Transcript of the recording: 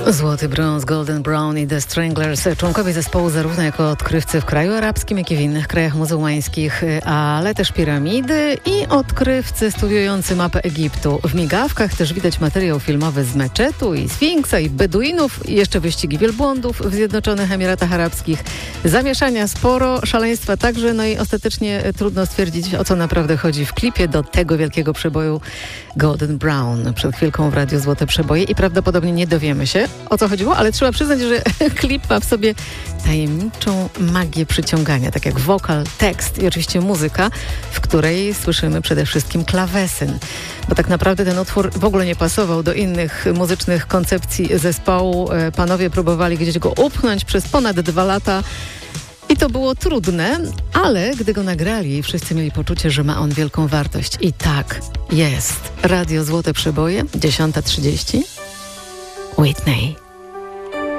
Złoty Brąz, Golden Brown i The Stranglers, członkowie zespołu zarówno jako odkrywcy w kraju arabskim, jak i w innych krajach muzułmańskich, ale też piramidy i odkrywcy studiujący mapę Egiptu. W migawkach też widać materiał filmowy z meczetu i Sfinksa i Beduinów i jeszcze wyścigi wielbłądów w Zjednoczonych Emiratach Arabskich. Zamieszania sporo, szaleństwa także, no i ostatecznie trudno stwierdzić, o co naprawdę chodzi w klipie do tego wielkiego przeboju Golden Brown. Przed chwilką w Radiu Złote Przeboje i prawdopodobnie nie dowiemy się, o co chodziło, ale trzeba przyznać, że klip ma w sobie tajemniczą magię przyciągania, tak jak wokal, tekst i oczywiście muzyka, w której słyszymy przede wszystkim klawesyn. Bo tak naprawdę ten utwór w ogóle nie pasował do innych muzycznych koncepcji zespołu. Panowie próbowali gdzieś go upchnąć przez ponad 2 lata. I to było trudne, ale gdy go nagrali, wszyscy mieli poczucie, że ma on wielką wartość. I tak jest. Radio Złote Przeboje, 10:30. Whitney.